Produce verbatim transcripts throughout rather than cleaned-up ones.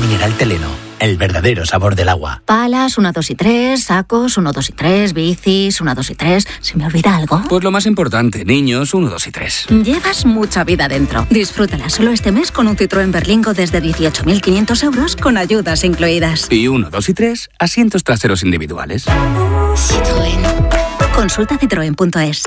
mineral Teleno, el verdadero sabor del agua. Palas, uno, dos y tres, sacos, uno, dos y tres, bicis, uno, dos y tres. ¿Se me olvida algo? Pues lo más importante, niños, uno, dos y tres. Llevas mucha vida dentro. Disfrútala solo este mes con un Citroën Berlingo desde dieciocho mil quinientos euros con ayudas incluidas. Y uno, dos y tres, asientos traseros individuales. Citroën. Consulta citroen punto es.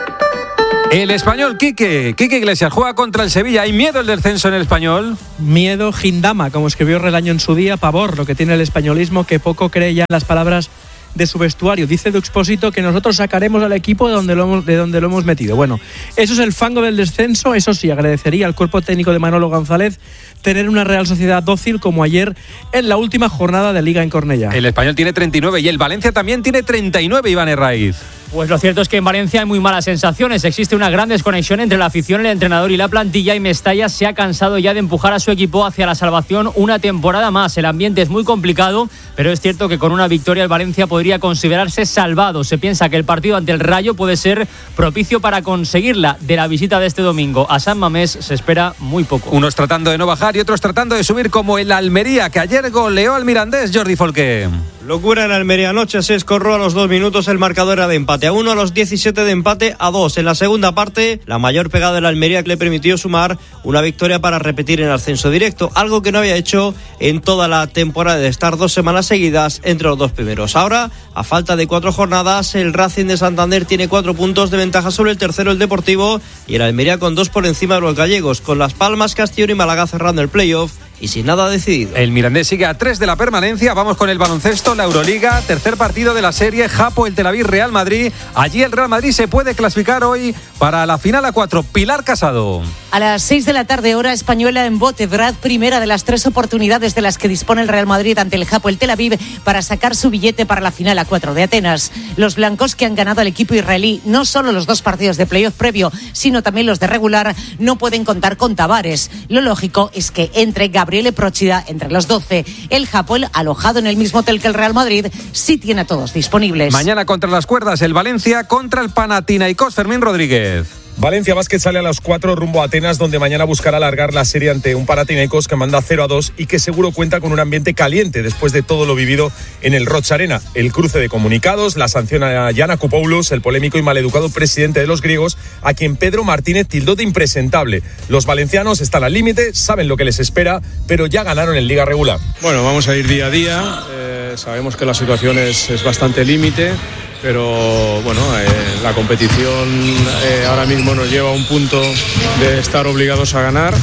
El Español, Quique. Quique Iglesias juega contra el Sevilla. ¿Hay miedo el descenso en el Español? Miedo, Gindama, como escribió Relaño en su día. Pavor, lo que tiene el españolismo, que poco cree ya en las palabras de su vestuario. Dice de Expósito que nosotros sacaremos al equipo de donde, lo hemos, de donde lo hemos metido. Bueno, eso es el fango del descenso. Eso sí, agradecería al cuerpo técnico de Manolo González tener una Real Sociedad dócil como ayer en la última jornada de Liga en Cornellá. El Español tiene treinta y nueve y el Valencia también tiene treinta y nueve, Iván Herraiz. Pues lo cierto es que en Valencia hay muy malas sensaciones. Existe una gran desconexión entre la afición, el entrenador y la plantilla, y Mestalla se ha cansado ya de empujar a su equipo hacia la salvación una temporada más. El ambiente es muy complicado, pero es cierto que con una victoria el Valencia podría considerarse salvado. Se piensa que el partido ante el Rayo puede ser propicio para conseguirla. De la visita de este domingo a San Mamés se espera muy poco. Unos tratando de no bajar y otros tratando de subir, como el Almería, que ayer goleó al Mirandés. Jordi Folqué. Locura en Almería anoche, se escorró a los dos minutos, el marcador era de empate a uno, a los diecisiete de empate a dos. En la segunda parte, la mayor pegada de la Almería que le permitió sumar una victoria para repetir en ascenso directo, algo que no había hecho en toda la temporada de estar dos semanas seguidas entre los dos primeros. Ahora, a falta de cuatro jornadas, el Racing de Santander tiene cuatro puntos de ventaja sobre el tercero, el Deportivo, y el Almería con dos por encima de los gallegos, con Las Palmas, Castellón y Málaga cerrando el playoff y sin nada decidido. El Mirandés sigue a tres de la permanencia. Vamos con el baloncesto, la Euroliga, tercer partido de la serie, Japo, el Tel Aviv, Real Madrid. Allí el Real Madrid se puede clasificar hoy para la final a cuatro. Pilar Casado. A las seis de la tarde, hora española, en Botevrad, primera de las tres oportunidades de las que dispone el Real Madrid ante el Japo, el Tel Aviv, para sacar su billete para la final a cuatro de Atenas. Los blancos, que han ganado al equipo israelí no solo los dos partidos de playoff previo, sino también los de regular, no pueden contar con Tavares. Lo lógico es que entre Gabriel Prochida entre los doce. El Japón, alojado en el mismo hotel que el Real Madrid, sí tiene a todos disponibles. Mañana contra las cuerdas, el Valencia contra el Panathinaikos. Fermín Rodríguez. Valencia Basket sale a las cuatro rumbo a Atenas, donde mañana buscará alargar la serie ante un Panathinaikos que manda cero a dos y que seguro cuenta con un ambiente caliente después de todo lo vivido en el Roch Arena. El cruce de comunicados, la sanción a Giannakopoulos, el polémico y maleducado presidente de los griegos, a quien Pedro Martínez tildó de impresentable. Los valencianos están al límite, saben lo que les espera, pero ya ganaron en Liga Regular. Bueno, vamos a ir día a día. Eh, sabemos que la situación es, es bastante límite. Pero bueno, eh, la competición eh, ahora mismo nos lleva a un punto de estar obligados a ganar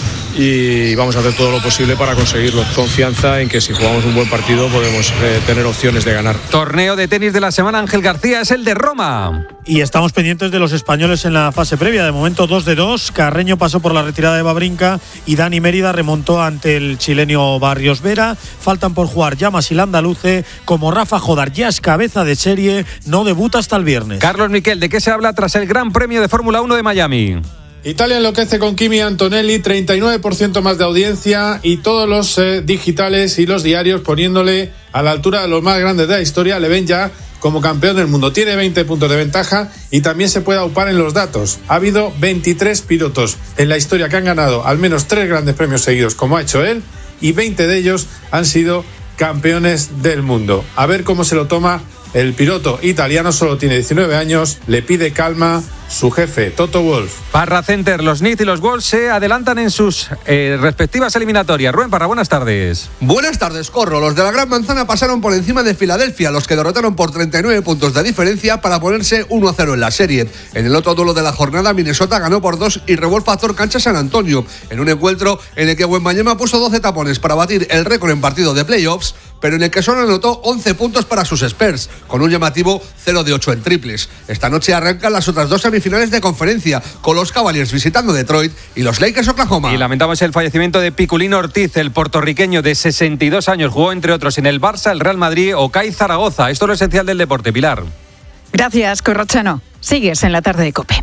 y vamos a hacer todo lo posible para conseguirlo. Confianza en que si jugamos un buen partido podemos eh, tener opciones de ganar. Torneo de tenis de la semana, Ángel García, es el de Roma. Y estamos pendientes de los españoles en la fase previa. De momento dos de dos. Carreño pasó por la retirada de Babrinca y Dani Mérida remontó ante el chileno Barrios Vera. Faltan por jugar Llamas y Landaluce. Como Rafa Jodar ya es cabeza de serie, no debuta hasta el viernes. Carlos Miquel, ¿de qué se habla tras el Gran Premio de Fórmula uno de Miami? Italia enloquece con Kimi Antonelli, treinta y nueve por ciento más de audiencia y todos los eh, digitales y los diarios poniéndole a la altura de los más grandes de la historia. Le ven ya como campeón del mundo. Tiene veinte puntos de ventaja y también se puede aupar en los datos. Ha habido veintitrés pilotos en la historia que han ganado al menos tres grandes premios seguidos, como ha hecho él, y veinte de ellos han sido campeones del mundo. A ver cómo se lo toma el piloto italiano, solo tiene diecinueve años, le pide calma su jefe, Toto Wolff. Parra Center, los Knicks y los Wolves se adelantan en sus eh, respectivas eliminatorias. Rubén Parra, buenas tardes. Buenas tardes, Corro. Los de la Gran Manzana pasaron por encima de Filadelfia, los que derrotaron por treinta y nueve puntos de diferencia para ponerse uno a cero en la serie. En el otro duelo de la jornada, Minnesota ganó por dos y revolvió factor cancha San Antonio, en un encuentro en el que Wembanyama puso doce tapones para batir el récord en partido de playoffs, pero en el que solo anotó once puntos para sus Spurs, con un llamativo cero de ocho en triples. Esta noche arrancan las otras dos semifinales de conferencia, con los Cavaliers visitando Detroit y los Lakers Oklahoma. Y lamentamos el fallecimiento de Piculín Ortiz, el puertorriqueño de sesenta y dos años. Jugó entre otros en el Barça, el Real Madrid o C A I Zaragoza. Esto es lo esencial del deporte. Pilar. Gracias, Corrochano. Sigues en la tarde de COPE.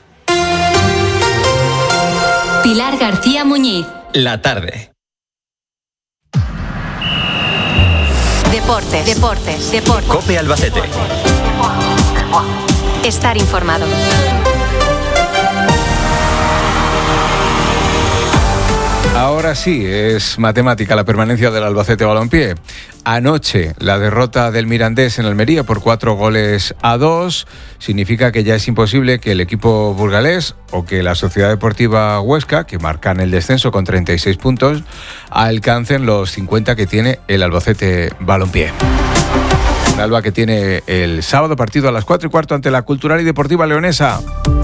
Pilar García Muñiz. La tarde. Deportes, deportes, deportes. COPE Albacete. Estar informado. Ahora sí, es matemática la permanencia del Albacete Balompié. Anoche, la derrota del Mirandés en Almería por cuatro goles a dos significa que ya es imposible que el equipo burgalés o que la Sociedad Deportiva Huesca, que marcan el descenso con treinta y seis puntos, alcancen los cincuenta que tiene el Albacete Balompié. Un Alba que tiene el sábado partido a las cuatro y cuarto ante la Cultural y Deportiva Leonesa.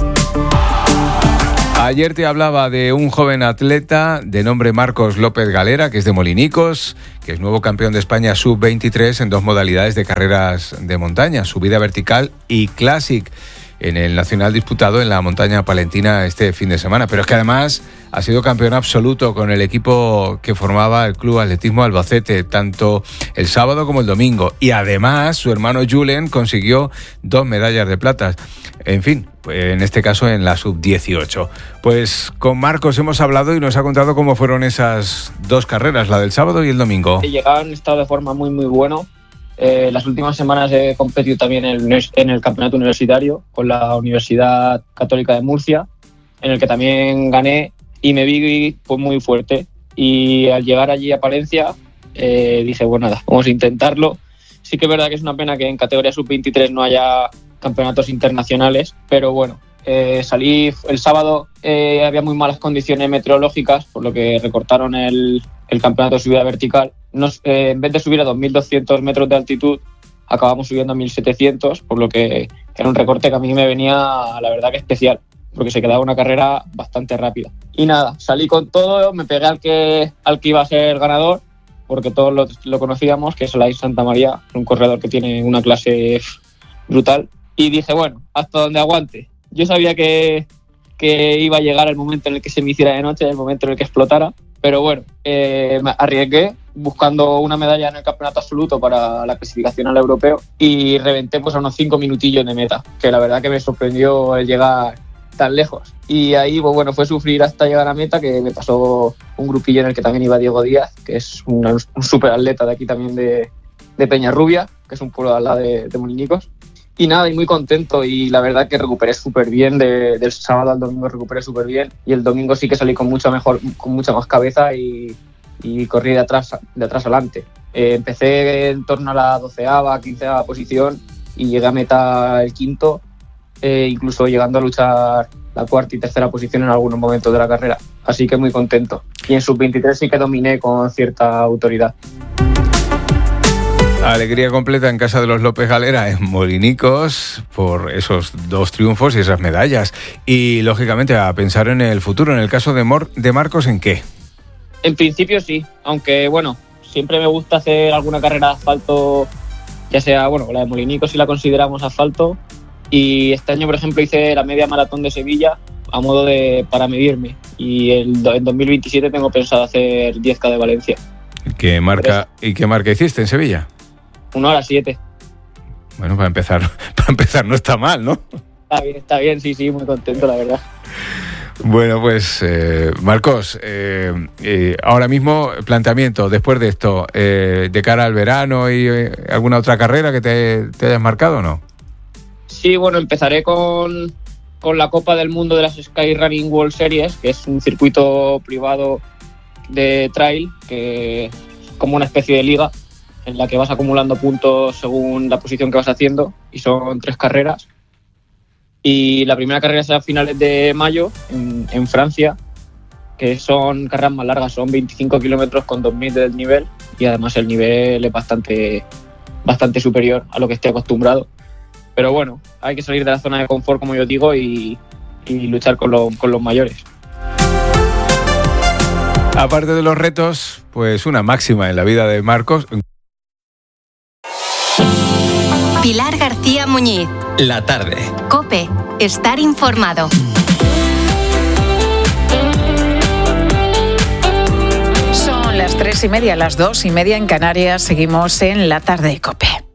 Ayer te hablaba de un joven atleta de nombre Marcos López Galera, que es de Molinicos, que es nuevo campeón de España sub veintitrés en dos modalidades de carreras de montaña, subida vertical y Classic, en el nacional disputado en la montaña palentina este fin de semana. Pero es que además ha sido campeón absoluto con el equipo que formaba el Club Atletismo Albacete, tanto el sábado como el domingo. Y además su hermano Julen consiguió dos medallas de plata. En fin, en este caso en la sub dieciocho. Pues con Marcos hemos hablado y nos ha contado cómo fueron esas dos carreras, la del sábado y el domingo. Llegaba en estado de forma muy muy bueno. Eh, las últimas semanas he competido también en el, en el campeonato universitario con la Universidad Católica de Murcia, en el que también gané y me vi pues, muy fuerte. Y al llegar allí a Palencia eh, dije, bueno, nada, vamos a intentarlo. Sí que es verdad que es una pena que en categoría sub veintitrés no haya campeonatos internacionales, pero bueno, eh, salí el sábado, eh, había muy malas condiciones meteorológicas, por lo que recortaron el, el campeonato de subida vertical. Nos, eh, en vez de subir a dos mil doscientos metros de altitud, acabamos subiendo a mil setecientos, por lo que era un recorte que a mí me venía, la verdad, que especial, porque se quedaba una carrera bastante rápida. Y nada, salí con todo, me pegué al que, al que iba a ser ganador, porque todos lo, lo conocíamos, que es Alain Santamaría, un corredor que tiene una clase brutal. Y dije, bueno, hasta donde aguante. Yo sabía que, que iba a llegar el momento en el que se me hiciera de noche, el momento en el que explotara. Pero bueno, eh, me arriesgué buscando una medalla en el campeonato absoluto para la clasificación al europeo y reventé pues a unos cinco minutillos de meta, que la verdad que me sorprendió el llegar tan lejos. Y ahí pues bueno, fue sufrir hasta llegar a meta, que me pasó un grupillo en el que también iba Diego Díaz, que es un, un súper atleta de aquí también de, de Peñarrubia, que es un pueblo al lado de, de Molinicos. Y nada, y muy contento, y la verdad que recuperé súper bien, de, del sábado al domingo recuperé súper bien, y el domingo sí que salí con mucha mejor, con mucha más cabeza y, y corrí de atrás, de atrás adelante. Eh, empecé en torno a la doceava, quinceava posición y llegué a meta el quinto, eh, incluso llegando a luchar la cuarta y tercera posición en algunos momentos de la carrera. Así que muy contento. Y en sub veintitrés sí que dominé con cierta autoridad. Alegría completa en casa de los López Galera en Molinicos por esos dos triunfos y esas medallas. Y, lógicamente, a pensar en el futuro. En el caso de, Mor- de Marcos, ¿en qué? En principio sí, aunque, bueno, siempre me gusta hacer alguna carrera de asfalto, ya sea, bueno, la de Molinicos si la consideramos asfalto. Y este año, por ejemplo, hice la media maratón de Sevilla a modo de para medirme. Y el, en dos mil veintisiete tengo pensado hacer diez K de Valencia. ¿Qué marca, ¿Y qué marca hiciste en Sevilla? Una hora siete. Bueno, para empezar, para empezar no está mal, ¿no? Está bien, está bien, sí, sí, muy contento, la verdad. Bueno, pues, eh, Marcos, eh, eh, ahora mismo, planteamiento, después de esto, eh, de cara al verano y eh, alguna otra carrera que te, te hayas marcado o no? Sí, bueno, empezaré con, con la Copa del Mundo de las Sky Running World Series, que es un circuito privado de trail, que es como una especie de liga, en la que vas acumulando puntos según la posición que vas haciendo, y son tres carreras. Y la primera carrera será a finales de mayo en, en Francia, que son carreras más largas, son veinticinco kilómetros con dos mil del nivel, y además el nivel es bastante, bastante superior a lo que estoy acostumbrado. Pero bueno, hay que salir de la zona de confort, como yo digo, y, y luchar con, lo, con los mayores. Aparte de los retos, pues una máxima en la vida de Marcos. Pilar García Muñiz. La tarde. COPE. Estar informado. Son las tres y media, las dos y media en Canarias. Seguimos en La tarde de COPE.